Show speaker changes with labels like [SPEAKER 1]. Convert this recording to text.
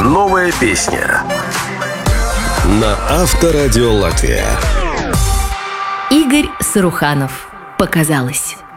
[SPEAKER 1] Новая песня
[SPEAKER 2] На Авторадио Латвия.
[SPEAKER 3] Игорь Саруханов. Показалось.